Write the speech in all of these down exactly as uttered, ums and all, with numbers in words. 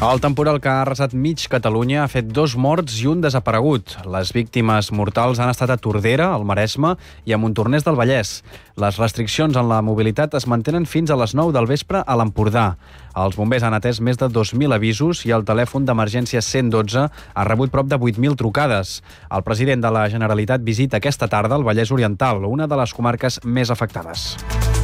El temporal que ha arrasat mig Catalunya ha fet dos morts i un desaparegut. Les víctimes mortals han estat a Tordera, al Maresme, i a Montornès del Vallès. Les restriccions en la mobilitat es mantenen fins a les nou del vespre a l'Empordà. Els bombers han atès més de dos mil avisos i el telèfon d'emergència cent dotze ha rebut prop de vuit mil trucades. El president de la Generalitat visita aquesta tarda el Vallès Oriental, una de les comarques més afectades.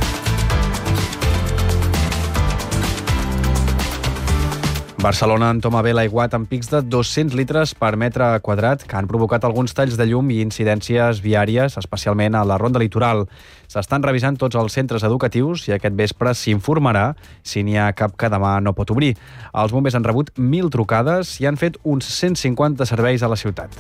Barcelona entoma bé l'aiguat amb pics de dos-cents litres per metre quadrat que han provocat alguns talls de llum i incidències viàries, especialment a la Ronda Litoral. S'estan revisant tots els centres educatius i aquest vespre s'informarà si n'hi ha cap que demà no pot obrir. Els bombers han rebut mil trucades i han fet uns cent cinquanta serveis a la ciutat.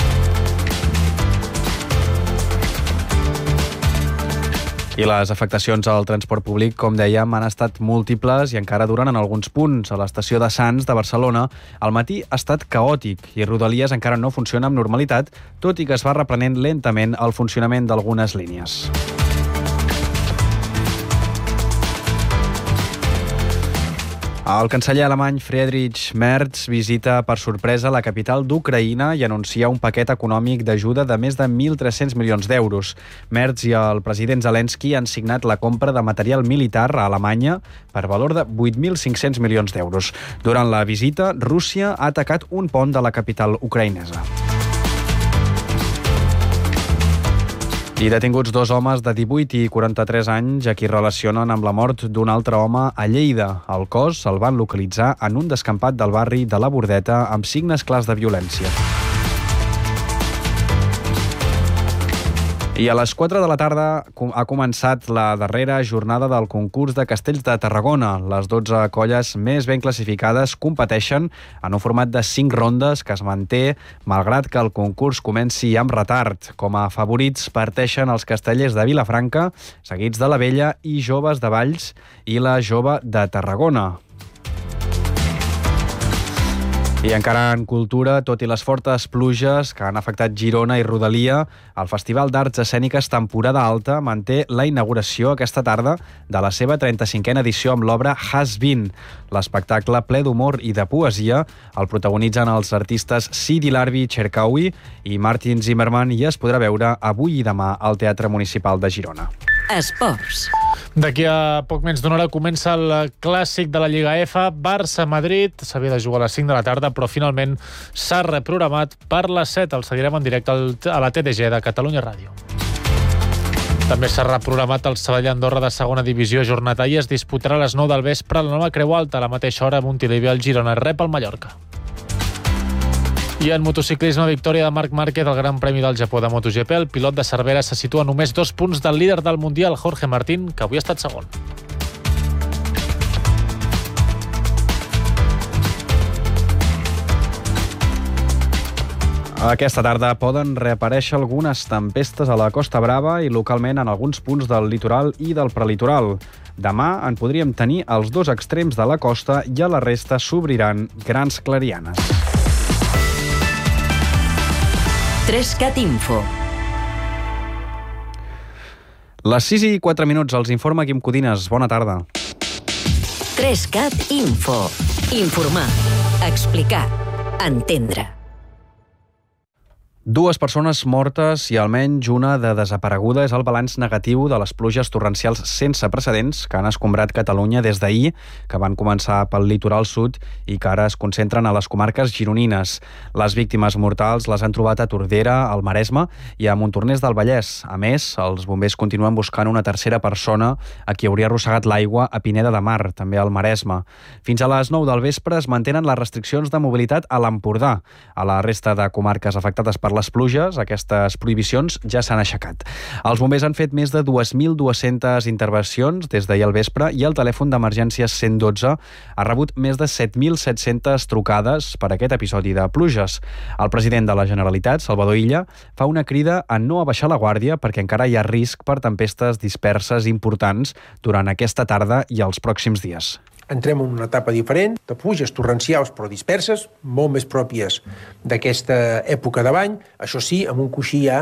I les afectacions al transport públic, com dèiem, han estat múltiples i encara duren en alguns punts. A l'estació de Sants de Barcelona, al matí ha estat caòtic i Rodalies encara no funciona amb normalitat, tot i que es va reprenent lentament el funcionament d'algunes línies. El canceller alemany Friedrich Merz visita per sorpresa la capital d'Ucraïna i anuncia un paquet econòmic d'ajuda de més de mil tres-cents milions d'euros. Merz i el president Zelensky han signat la compra de material militar a Alemanya per valor de vuit mil cinc-cents milions d'euros. Durant la visita, Rússia ha atacat un pont de la capital ucraïnesa. I detinguts dos homes de divuit i quaranta-tres anys a qui relacionen amb la mort d'un altre home a Lleida. El cos se'l van localitzar en un descampat del barri de la Bordeta amb signes clars de violència. I a les quatre de la tarda ha començat la darrera jornada del concurs de Castells de Tarragona. Les dotze colles més ben classificades competeixen en un format de cinc rondes que es manté, malgrat que el concurs comenci amb retard. Com a favorits parteixen els castellers de Vilafranca, seguits de la Vella i Joves de Valls i la Jove de Tarragona. I encara en cultura, tot i les fortes pluges que han afectat Girona i Rodalia, el Festival d'Arts Escèniques Temporada Alta manté la inauguració aquesta tarda de la seva trenta-cinquena edició amb l'obra Has Been. L'espectacle ple d'humor i de poesia el protagonitzen els artistes Sidi Larbi Cherkaoui i Martin Zimmerman i es podrà veure avui i demà al Teatre Municipal de Girona. Esports. D'aquí a poc menys d'una hora comença el clàssic de la Lliga F, Barça-Madrid. S'havia de jugar a les cinc de la tarda, però finalment s'ha reprogramat per les set. El seguirem en directe a la T D G de Catalunya Ràdio. També s'ha reprogramat el Sabadell-Andorra de segona divisió. Jornada ahir es disputarà a les nou del vespre a la nova Creu Alta. A la mateixa hora, Montilivi, el Girona rep el Mallorca. I en motociclisme, victòria de Marc Márquez al Gran Premi del Japó de MotoGP. El pilot de Cervera se situa només dos punts del líder del Mundial, Jorge Martín, que avui ha estat segon. Aquesta tarda poden reaparèixer algunes tempestes a la Costa Brava i localment en alguns punts del litoral i del prelitoral. Demà en podríem tenir als dos extrems de la costa i a la resta s'obriran grans clarianes. Trescat Info. Les sis i quatre minuts, els informa Quim Codines. Bona tarda. Trescat Info. Informar. Explicar. Entendre. Dues persones mortes i almenys una de desapareguda és el balanç negatiu de les pluges torrencials sense precedents que han escombrat Catalunya des d'ahir, que van començar pel litoral sud i que ara es concentren a les comarques gironines. Les víctimes mortals les han trobat a Tordera, al Maresme i a Montornès del Vallès. A més, els bombers continuen buscant una tercera persona a qui hauria arrossegat l'aigua a Pineda de Mar, també al Maresme. Fins a les nou del vespre es mantenen les restriccions de mobilitat a l'Empordà. A la resta de comarques afectades per les pluges, aquestes prohibicions ja s'han aixecat. Els bombers han fet més de dos mil dues-centes intervencions des d'ahir al vespre i el telèfon d'emergències cent dotze ha rebut més de set mil set-centes trucades per aquest episodi de pluges. El president de la Generalitat, Salvador Illa, fa una crida a no abaixar la guàrdia perquè encara hi ha risc per tempestes disperses importants durant aquesta tarda i els pròxims dies. Entrem en una etapa diferent, de pluges torrencials però disperses, molt més pròpies d'aquesta època de l'any, això sí, amb un coixí ja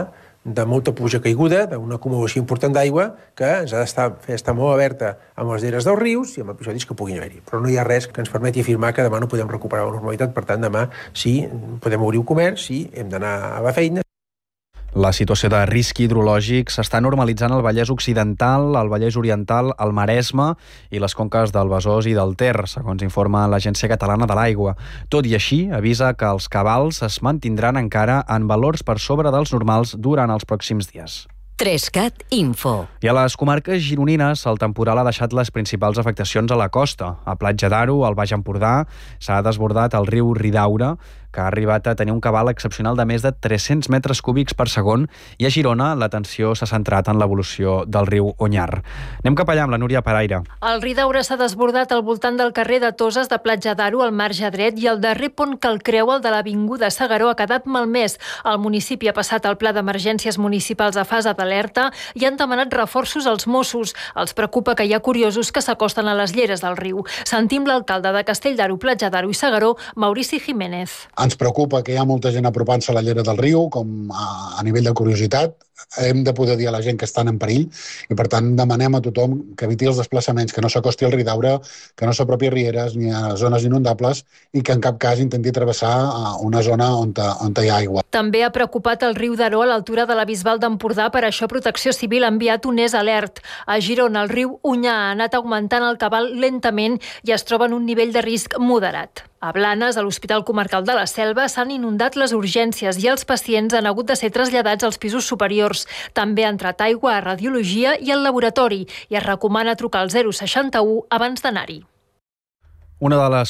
de molta pluja caiguda, d'una acumulació important d'aigua que ens ha d'estar fer estar molt alerta amb les lleres dels rius i amb episodis que puguin haver-hi. Però no hi ha res que ens permeti afirmar que demà no podem recuperar la normalitat. Per tant, demà sí, podem obrir el comerç, sí, hem d'anar a la feina. La situació de risc hidrològic s'està normalitzant al Vallès Occidental, al Vallès Oriental, al Maresme i les conques del Besòs i del Ter, segons informa l'Agència Catalana de l'Aigua. Tot i així, avisa que els cabals es mantindran encara en valors per sobre dels normals durant els pròxims dies. Trescat Info. I a les comarques gironines, el temporal ha deixat les principals afectacions a la costa. A Platja d'Aro, al Baix Empordà, s'ha desbordat el riu Ridaura, que ha arribat a tenir un cabal excepcional de més de tres-cents metres cúbics per segon, i a Girona l'atenció s'ha centrat en l'evolució del riu Onyar. Anem cap allà amb la Núria Paraire. El Ridaura s'ha desbordat al voltant del carrer de Toses de Platja d'Aro, al marge dret, i el darrer pont que el creua, el de l'Avinguda S'Agaró, ha quedat malmès. El municipi ha passat al Pla d'Emergències Municipals a fase d'alerta i han demanat reforços als Mossos. Els preocupa que hi ha curiosos que s'acosten a les lleres del riu. Sentim l'alcalde de Castell d'Aro, Platja d'Aro i S'Agaró, Maurici Jiménez. Ens preocupa que hi ha molta gent apropant-se a la llera del riu, com a, a nivell de curiositat. Hem de poder dir a la gent que estan en perill i, per tant, demanem a tothom que eviti els desplaçaments, que no s'acosti al Ridaura, que no s'apropi a rieres ni a zones inundables i que en cap cas intenti travessar una zona on, on hi ha aigua. També ha preocupat el riu d'Aro a l'altura de la Bisbal d'Empordà, per això Protecció Civil ha enviat un E S alert. A Girona, el riu Onyar ha anat augmentant el cabal lentament i es troba en un nivell de risc moderat. A Blanes, a l'Hospital Comarcal de la Selva, s'han inundat les urgències i els pacients han hagut de ser traslladats als pisos superiors. També ha entrat aigua a radiologia i al laboratori i es recomana trucar al zero seixanta u abans d'anar-hi. Una de les